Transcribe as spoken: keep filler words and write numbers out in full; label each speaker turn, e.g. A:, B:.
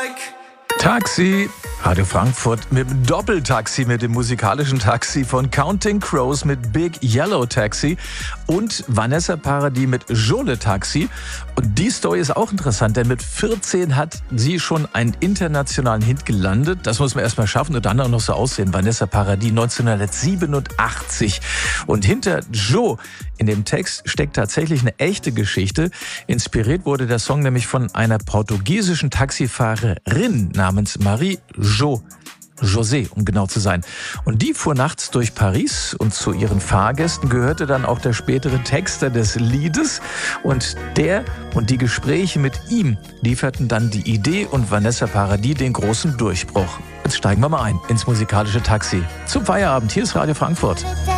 A: Taxi, Radio Frankfurt mit dem Doppeltaxi, mit dem musikalischen Taxi von Counting Crows mit Big Yellow Taxi und Vanessa Paradis mit Jole Taxi. Und die Story ist auch interessant, denn mit vierzehn hat sie schon einen internationalen Hit gelandet. Das muss man erstmal schaffen und dann auch noch so aussehen. Vanessa Paradis neunzehnhundertsiebenundachtzig. Und hinter Joe in dem Text steckt tatsächlich eine echte Geschichte. Inspiriert wurde der Song nämlich von einer portugiesischen Taxifahrerin namens Marie Jo. José, um genau zu sein. Und die fuhr nachts durch Paris und zu ihren Fahrgästen gehörte dann auch der spätere Texter des Liedes. Und der und die Gespräche mit ihm lieferten dann die Idee und Vanessa Paradis den großen Durchbruch. Jetzt steigen wir mal ein ins musikalische Taxi. Zum Feierabend. Hier ist Radio Frankfurt.